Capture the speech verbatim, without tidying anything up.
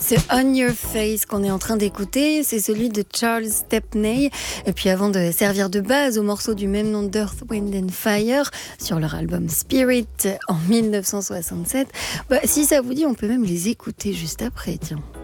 C'est On Your Face qu'on est en train d'écouter, c'est celui de Charles Stepney. Et puis avant de servir de base au morceau du même nom d'Earth, Wind and Fire sur leur album Spirit en mille neuf cent soixante-sept, bah, si ça vous dit, on peut même les écouter juste après, tiens.